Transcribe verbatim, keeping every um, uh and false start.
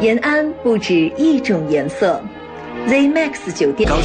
延安不止一种颜色。Z Max 酒店。